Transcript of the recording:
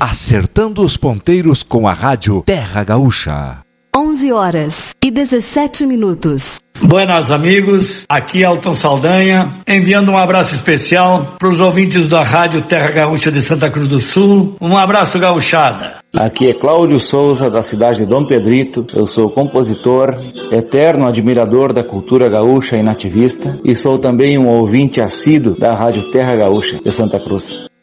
acertando os ponteiros com a Rádio Terra Gaúcha. 11h17. Buenas amigos, aqui é Alton Saldanha, enviando um abraço especial para os ouvintes da Rádio Terra Gaúcha de Santa Cruz do Sul. Um abraço, gauchada. Aqui é Cláudio Souza, da cidade de Dom Pedrito. Eu sou compositor, eterno admirador da cultura gaúcha e nativista, e sou também um ouvinte assíduo da Rádio Terra Gaúcha de Santa Cruz.